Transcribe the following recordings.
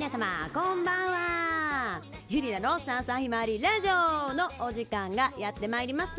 皆様こんばんは。ゆりなのさんさひまわりラジオのお時間がやってまいりました。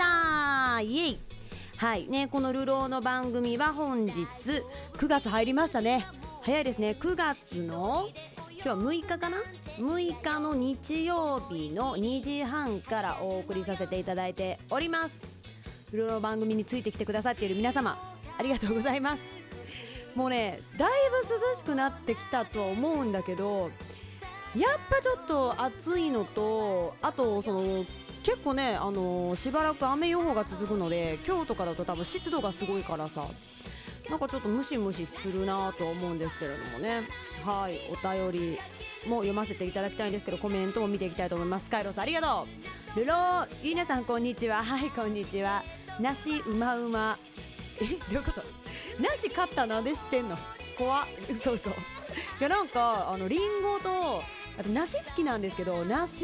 イエイ。はいね、この流浪の番組は本日9月入りましたね。早いですね。9月の今日は6日かな、6日の日曜日の2時半からお送りさせていただいております。流浪の番組についてきてくださっている皆様ありがとうございます。もうね、だいぶ涼しくなってきたとは思うんだけど、やっぱちょっと暑いのと、あと結構ね、しばらく雨予報が続くので、今日とかだと多分湿度がすごいからさ、なんかちょっとムシムシするなと思うんですけれどもね。はい、お便りも読ませていただきたいんですけど、コメントも見ていきたいと思います。カイロさんありがとう。ルローゆいなさんこんにちは。はい、こんにちは。梨うまうま。どういうこと？梨買ったなんで知ってんの？怖っ。そうそう。いや、なんかリンゴとあと梨好きなんですけど、梨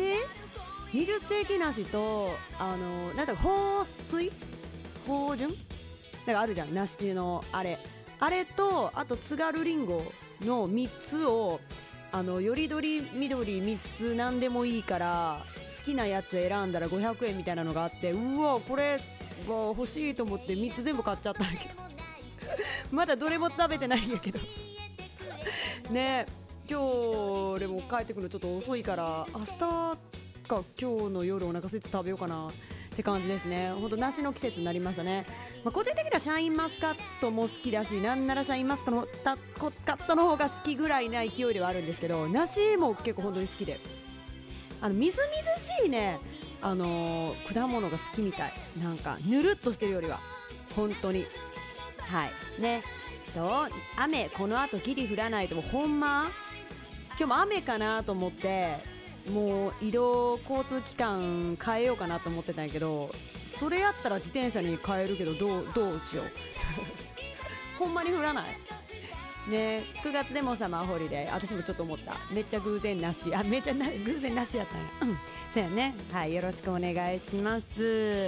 20世紀梨となんだ豊水芳醇なんかあるじゃん、梨のあれと、あと津軽りんごの3つをよりどり緑3つ何でもいいから好きなやつ選んだら500円みたいなのがあって、うわこれ欲しいと思って3つ全部買っちゃったんだけどまだどれも食べてないんやけどね。今日でも帰ってくるのちょっと遅いから、明日か今日の夜お腹空いて食べようかなって感じですね。ほんと梨の季節になりましたね。個人的にはシャインマスカットも好きだし、なんならシャインマスカットの方が好きぐらいな勢いではあるんですけど、梨も結構本当に好きで、みずみずしいね、果物が好きみたい。なんかぬるっとしてるよりは本当に。はいね。雨この後ギリ降らないと、もうほんま今日も雨かなと思って、もう移動交通機関変えようかなと思ってたんやけど、それやったら自転車に変えるけどどうしようほんまに降らないね。9月でもサマーホリデー、私もちょっと思った。めっちゃ偶然なし、めっちゃ偶然なしやったんやそうやね。はい、よろしくお願いします。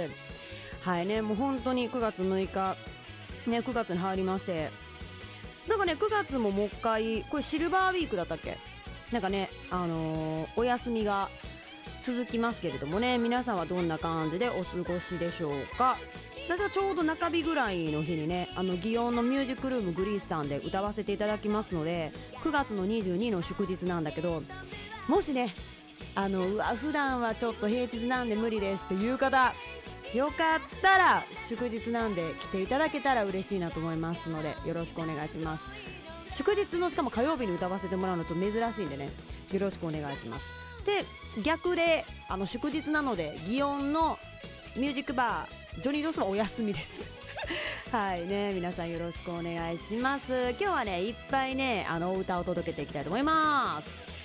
はいね、もう本当に9月6日ね、9月に入りまして、なんかね、9月ももう一回これシルバーウィークだったっけ、なんかね、お休みが続きますけれどもね、皆さんはどんな感じでお過ごしでしょうか。私はちょうど中日ぐらいの日にね、祇園のミュージックルームグリースさんで歌わせていただきますので、9月の22の祝日なんだけど、もしね普段はちょっと平日なんで無理ですっていう方、よかったら祝日なんで来ていただけたら嬉しいなと思いますので、よろしくお願いします。祝日のしかも火曜日に歌わせてもらうのちょっと珍しいんでね、よろしくお願いします。で、逆で祝日なので祇園のミュージックバージョニードスはお休みですはいね、皆さんよろしくお願いします。今日はねいっぱいねお歌を届けていきたいと思います。